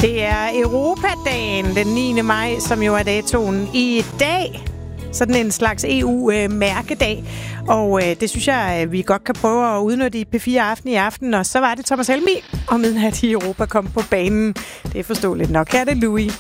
Det er Europadagen den 9. maj, som jo er datoen i dag. Sådan en slags EU-mærkedag. Og det synes jeg, vi godt kan prøve at udnytte i P4 Aften i aften. Og så var det Thomas Helmig og Midnat i Europa kom på banen. Det er forståeligt nok. Her er det Louis.